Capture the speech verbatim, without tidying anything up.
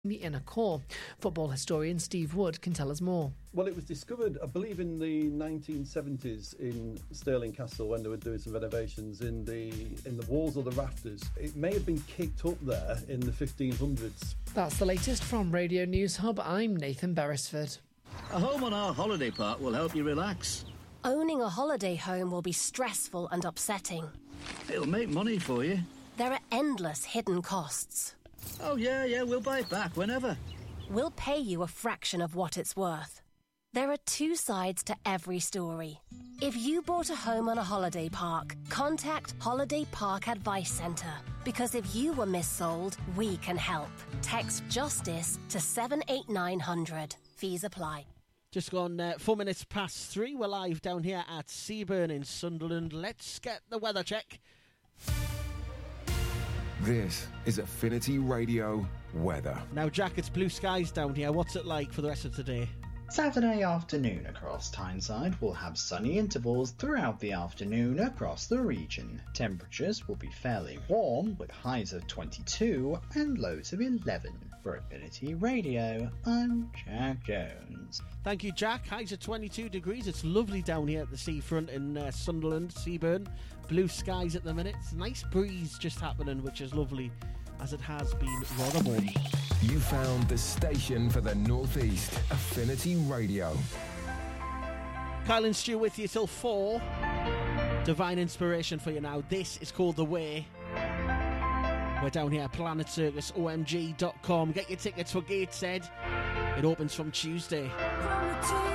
the inner core. Football historian Steve Wood can tell us more. Well, it was discovered, I believe, in the nineteen seventies in Stirling Castle when they were doing some renovations in the in the walls or the rafters. It may have been kicked up there in the fifteen hundreds. That's the latest from Radio News Hub. I'm Nathan Beresford. A home on our holiday park will help you relax. Owning a holiday home will be stressful and upsetting. It'll make money for you. There are endless hidden costs. Oh, yeah, yeah, we'll buy it back whenever. We'll pay you a fraction of what it's worth. There are two sides to every story. If you bought a home on a holiday park, contact Holiday Park Advice Centre. Because if you were missold, we can help. Text JUSTICE to seven eight nine hundred. Fees apply. Just gone uh, four minutes past three. We're live down here at Seaburn in Sunderland. Let's get the weather check. This is Affinity Radio weather. Now, Jack, it's blue skies down here. What's it like for the rest of today? Saturday afternoon across Tyneside will have sunny intervals throughout the afternoon across the region. Temperatures will be fairly warm with highs of twenty-two and lows of eleven. For Affinity Radio, I'm Jack Jones. Thank you, Jack. Highs of twenty-two degrees. It's lovely down here at the seafront in uh, Sunderland, Seaburn. Blue skies at the minute. It's a nice breeze just happening, which is lovely, as it has been rather warm. You found the station for the North East, Affinity Radio. Kyle and Stu with you till four. Divine inspiration for you now. This is called The Way. We're down here at Planet Circus O M G dot com. Get your tickets for Gateshead. It opens from Tuesday.